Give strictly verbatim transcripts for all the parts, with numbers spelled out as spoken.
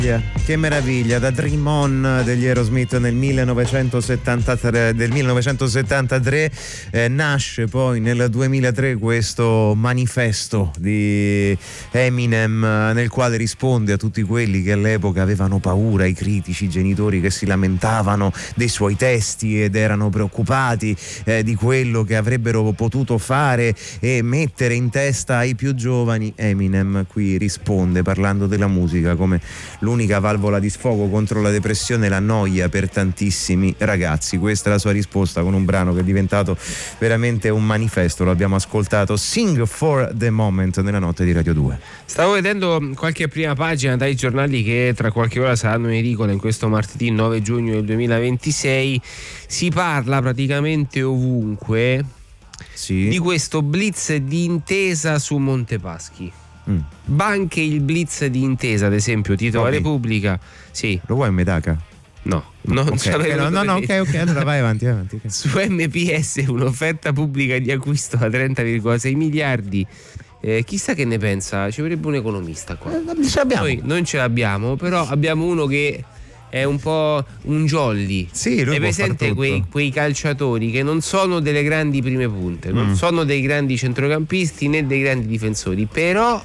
Che meraviglia, da Dream On degli Aerosmith nel millenovecentosettantatré, del millenovecentosettantatré eh, nasce poi nel duemilatré questo manifesto di Eminem nel quale risponde a tutti quelli che all'epoca avevano paura, i critici, i genitori che si lamentavano dei suoi testi ed erano preoccupati eh, di quello che avrebbero potuto fare e mettere in testa ai più giovani. Eminem qui risponde parlando della musica come l'unica valvola di sfogo contro la depressione e la noia per tantissimi ragazzi. Questa è la sua risposta con un brano che è diventato veramente un manifesto. Lo abbiamo ascoltato, Sing for the Moment, nella notte di Radio due. Stavo vedendo qualche prima pagina dai giornali che tra qualche ora saranno in edicola in questo martedì nove giugno del duemilaventisei. Si parla praticamente ovunque sì. di questo blitz di Intesa su Montepaschi. Mm. Banche il blitz di Intesa, ad esempio, titola okay. Repubblica. Sì. Lo vuoi in Medaca? No, non okay, okay, no, no, no, ok, ok, allora vai avanti, vai avanti. Okay. Su M P S un'offerta pubblica di acquisto a trenta virgola sei miliardi. Eh, chissà che ne pensa, ci vorrebbe un economista qua. Eh, ce l'abbiamo. Noi non ce l'abbiamo, però abbiamo uno che è un po' un jolly. Sì, lui è presente quei, quei calciatori che non sono delle grandi prime punte, mm. non sono dei grandi centrocampisti né dei grandi difensori, però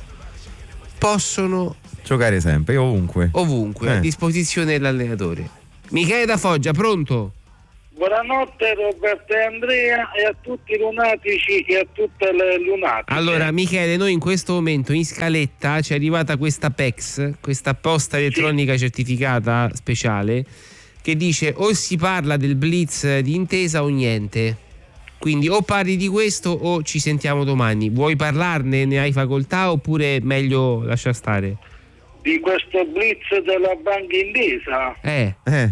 possono giocare sempre, ovunque. Ovunque, eh. a disposizione dell'allenatore. Michele da Foggia, pronto? Buonanotte Roberto e Andrea e a tutti i lunatici e a tutte le lunatiche. Allora Michele, noi in questo momento in scaletta ci è arrivata questa P E X, questa posta elettronica sì. certificata speciale, che dice o si parla del blitz di Intesa o niente. Quindi o parli di questo o ci sentiamo domani. Vuoi parlarne? Ne hai facoltà oppure meglio lasciar stare? Di questo blitz della Banca Intesa? Eh. eh.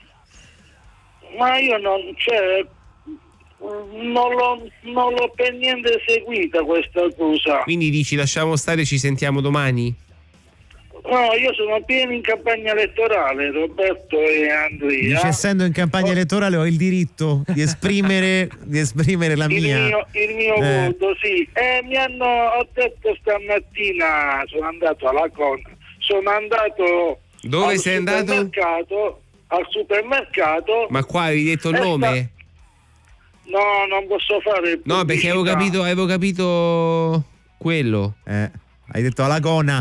Ma io non, cioè, non l'ho, non l'ho per niente seguita questa cosa. Quindi dici lasciamo stare, ci sentiamo domani? No, io sono pieno in campagna elettorale, Roberto e Andrea. Dice, essendo in campagna elettorale ho il diritto di esprimere, di esprimere la il mia... Mio, il mio eh. voto, sì. E mi hanno, ho detto stamattina, sono andato alla Con, sono andato... Dove al sei andato? Supermercato, al supermercato. Ma qua avevi detto il nome? Sta... No, non posso fare pubblicità. No, perché avevo capito, avevo capito quello. Eh, hai detto alla Gona.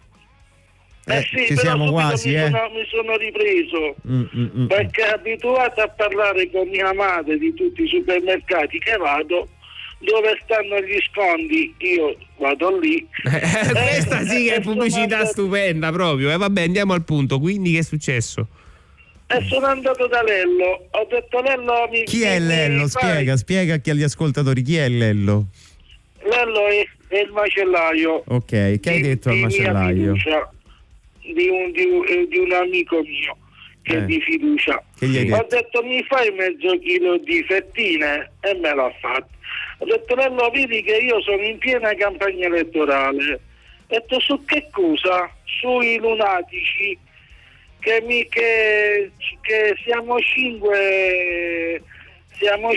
Eh, eh sì, ci siamo quasi, mi, eh. sono, mi sono ripreso mm, mm, mm. perché abituato a parlare con mia madre di tutti i supermercati che vado, dove stanno gli sconti, io vado lì. Eh, questa eh, sì che è pubblicità andato... stupenda proprio. E eh, vabbè, andiamo al punto. Quindi che è successo? E sono andato da Lello, ho detto Lello mi, chi è Lello? Mi spiega, fai... spiega agli ascoltatori chi è Lello. Lello è, è il macellaio. Ok, che di, hai detto al macellaio? Fiducia, di, un, di, di un amico mio che eh. è di fiducia. Che gli hai detto? Ho detto mi fai mezzo chilo di fettine e me l'ha fatto. Ho detto Lello vedi che io sono in piena campagna elettorale. Ho detto su che cosa? Sui lunatici. Che, mi, che, che siamo cinque siamo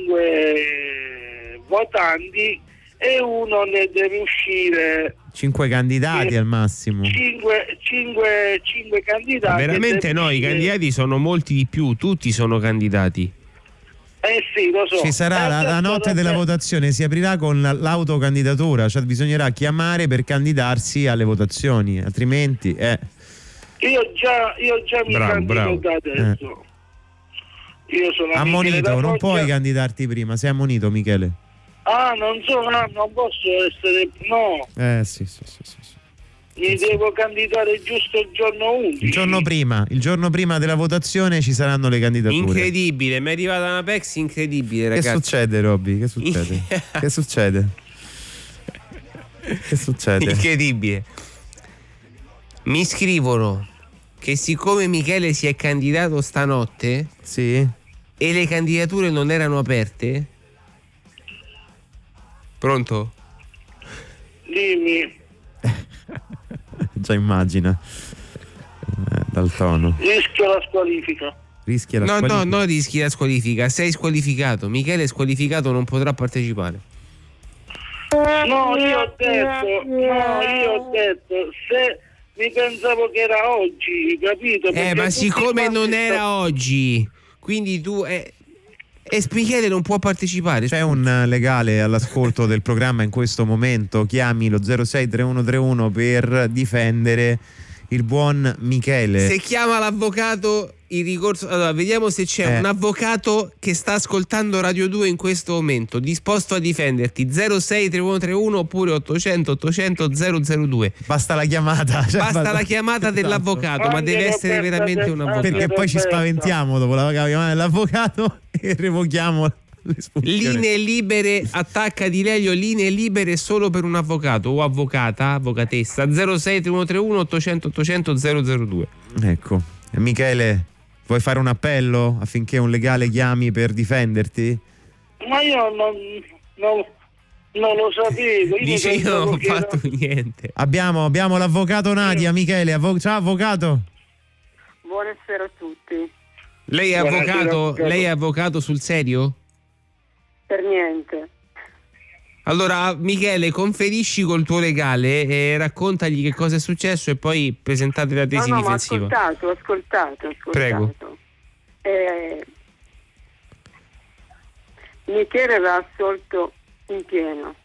cinque votanti e uno ne deve uscire cinque candidati eh, al massimo cinque, cinque, cinque candidati. Ma veramente no, uscire. I candidati sono molti di più, tutti sono candidati. Eh sì, lo so. Ci sarà eh, la, la notte della votazione, si aprirà con l'autocandidatura, cioè bisognerà chiamare per candidarsi alle votazioni, altrimenti eh Io già, io già mi bravo, candido bravo. da adesso. Eh. Io sono ammonito, non puoi candidarti prima, sei ammonito Michele. Ah, non so, no, non posso essere, no. Eh sì, sì, sì, sì, sì. Mi sì. devo candidare giusto il giorno undici. Il giorno prima, il giorno prima della votazione ci saranno le candidature. Incredibile, mi è arrivata una P E X incredibile, ragazzi. Che succede, Robby? Che succede? Che succede? Che succede? Incredibile. Mi scrivono che siccome Michele si è candidato stanotte, sì, e le candidature non erano aperte. Pronto? Dimmi. Già immagina eh, dal tono. Rischio la squalifica. Rischia la no, squalifica. no, no, rischi la squalifica. Sei squalificato. Michele è squalificato, non potrà partecipare. No, io ho detto, no, io ho detto, se, mi pensavo che era oggi, capito? Eh, Perché ma tutti siccome quanti non sta- era oggi, quindi tu... Eh, e Michele non può partecipare. C'è un legale all'ascolto del programma in questo momento, chiami lo zero sei tre uno tre uno per difendere il buon Michele. Se chiama l'avvocato il ricorso, allora vediamo se c'è Eh. un avvocato che sta ascoltando Radio due in questo momento disposto a difenderti. Zero sei tre uno tre uno oppure ottocento ottocento zero zero due. Basta la chiamata, cioè, Basta la chiamata dell'avvocato, ma Anche deve essere Roberta veramente De- un anche avvocato. perché poi ci Roberta. spaventiamo dopo la chiamata dell'avvocato e revochiamo l'espulsione. Linee libere, attacca di Lelio, linee libere solo per un avvocato o avvocata, avvocatessa. Zero sei tre uno tre uno ottocento ottocento zero zero due. Ecco, e Michele, vuoi fare un appello affinché un legale chiami per difenderti? Ma io non, non, non lo sapevo. Io Dice io pensavo non ho che era- fatto niente. Abbiamo, abbiamo l'avvocato Nadia, Michele. Avvo- ciao avvocato. Buonasera a tutti. Lei è Buonasera, avvocato? avvocato. Lei è avvocato sul serio? Per niente. Allora, Michele, conferisci col tuo legale e raccontagli che cosa è successo e poi presentate la tesi no, no, ma ho difensiva. ascoltato, ho ascoltato, ho ascoltato. Prego. Eh, Michele va assolto in pieno.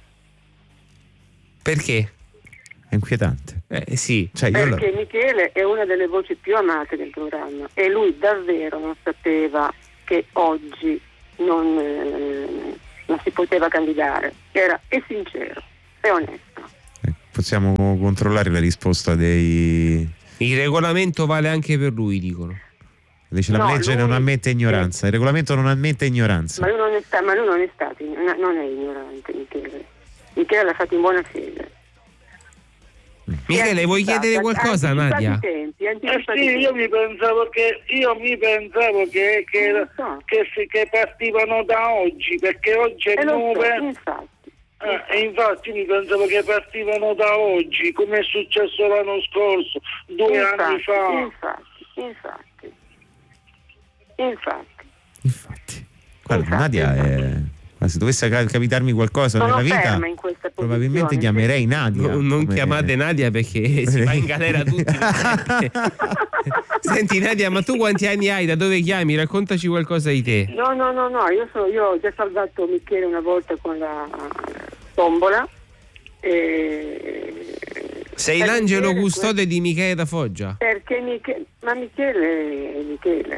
Perché? È inquietante. Eh sì. Cioè, io la- Perché Michele è una delle voci più amate del programma e lui davvero non sapeva che oggi non, eh, non si poteva candidare. Era è sincero, è onesto. eh, possiamo controllare la risposta dei... Il regolamento vale anche per lui, dicono. Dice la No, legge lui- non ammette ignoranza. Il regolamento non ammette ignoranza. Ma lui non è, sta- ma lui non è stato, ign- non è ignorante Michele. Michele l'ha fatto in buona fede. Michele, vuoi chiedere qualcosa, Nadia? Tempi, Eh sì, io mi pensavo che io mi pensavo che, che, Non lo so. che, si- che partivano da oggi, perché oggi è E lo so, nove. infatti. Eh, e infatti mi pensavo che partivano da oggi, come è successo l'anno scorso, due anni Infatti, fa. infatti, infatti, infatti. Infatti. Guarda, Infatti, Nadia è... infatti. Ma se dovesse ca- capitarmi qualcosa Sono nella vita, ferma in questa posizione. probabilmente chiamerei Nadia. No, non come- chiamate Nadia perché si va in galera tutti. Senti Nadia, ma tu quanti anni hai? Da dove chiami? Raccontaci qualcosa di te. No, no, no, no, io, sono, io ho già salvato Michele una volta con la tombola. E... Sei Per l'angelo Michele, custode di Michele da Foggia. Perché Michele, ma Michele è Michele.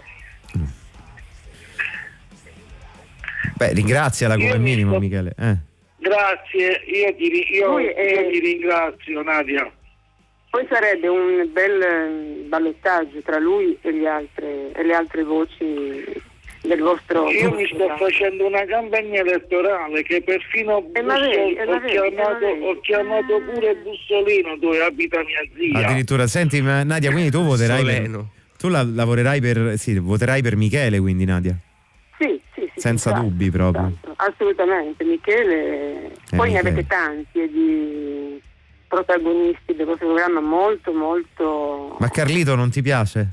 Beh, ringraziala come Io mi minimo, sto- Michele. Eh. Grazie, io ti, ri- io, Lui è- io ti ringrazio Nadia. Poi sarebbe un bel eh, ballottaggio tra lui e, gli altre, e le altre voci del vostro... Io mi sto facendo una campagna elettorale che perfino Eh, ma Bussol- vedi, eh, ma ho, vedi, chiamato, eh, ma vedi. ho chiamato pure Bussolino dove abita mia zia. Addirittura, senti, ma Nadia, quindi tu voterai per, Soleno. tu la- lavorerai per, sì, voterai per Michele, quindi Nadia. Sì, sì, sì, Senza esatto, dubbi proprio. esatto. Assolutamente, Michele, poi ne Michele. avete tanti e di protagonisti del vostro programma molto molto... Ma Carlito non ti piace?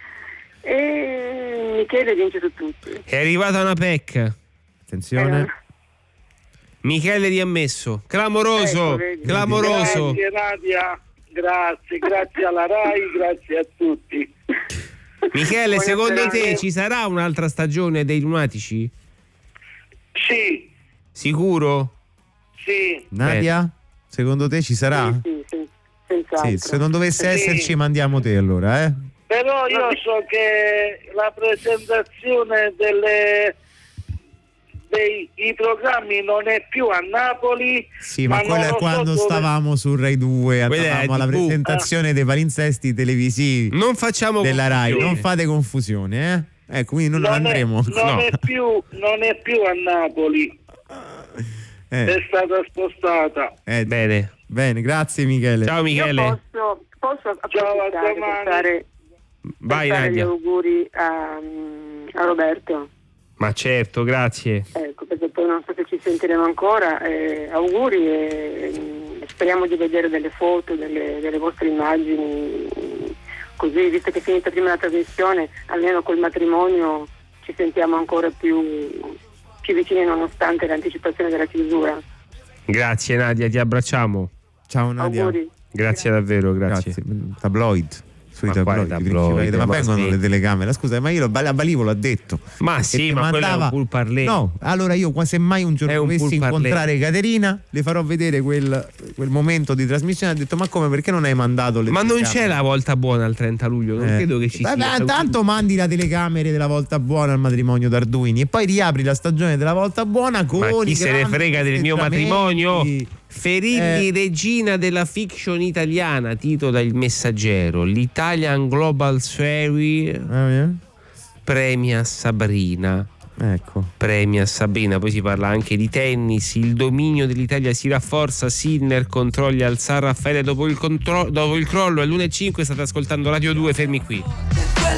E Michele vince su tutti. È arrivata una P E C. Attenzione. Eh, Michele riammesso. Clamoroso, Ecco, vedi. clamoroso. Grazie Nadia, grazie, grazie alla RAI, grazie a tutti. Michele, Buona secondo te serata. ci sarà un'altra stagione dei Lunatici? Sì, Sicuro? sì, Nadia, secondo te ci sarà? Sì, sì, sì, senz'altro. Sì, se non dovesse Sì. esserci mandiamo te allora, eh? però io so che la presentazione delle dei i programmi non è più a Napoli. Sì, ma, non quella è lo so quando dove- stavamo su Rai due, Quella è andavamo alla T V. presentazione dei palinsesti televisivi Non facciamo della Rai, confusione. non fate confusione, eh? Ecco, quindi noi non, non è, andremo. non, No. è più, non è più a Napoli, Eh, è stata spostata. eh, Bene. bene, grazie Michele. Ciao Io Michele. posso, posso Ciao, a approfittare per domani. fare, Vai per fare gli Nadia. auguri a, a Roberto. Ma certo, grazie. Ecco, perché poi non so se ci sentiremo ancora. Eh, auguri e mm, speriamo di vedere delle foto, delle, delle vostre immagini. Così, visto che è finita prima la trasmissione, almeno col matrimonio ci sentiamo ancora più, più vicini nonostante l'anticipazione della chiusura. Grazie Nadia, ti abbracciamo. Ciao Nadia. Auguri. Grazie davvero, grazie. Grazie. Tabloid. Ma quale tabloid? Ma Ma vengono sì. le telecamere. Scusa, ma io lo, a Balivo l'ho detto. Ma sì, E ma quello mandava- è un pull parler. No, allora io quasi mai un È giorno un dovessi pull parler. incontrare Caterina, le farò vedere quel, quel momento di trasmissione. Ha detto: ma come, perché non hai mandato le Ma non telecamere? c'è la volta buona al trenta luglio, non Eh. credo che ci Vabbè, sia. tanto mandi la telecamere della volta buona al matrimonio d'Arduini e poi riapri la stagione della volta buona con Ma chi i se ne grandi frega del mio festeggiamenti. matrimonio? Ferilli, Eh. regina della fiction italiana, titola Il Messaggero. L'Italian Global Series Eh, premia Sabrina. Ecco. Premia Sabrina. Poi si parla anche di tennis. Il dominio dell'Italia si rafforza. Sinner controlli al San Raffaele dopo il, contro- dopo il crollo. È l'uno e cinque. State ascoltando Radio due. Fermi qui.